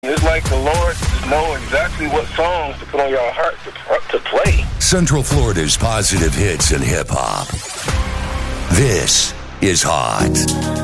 It's like the Lord know exactly what songs to put on your heart to play. Central Florida's positive hits and hip-hop. This is Hot.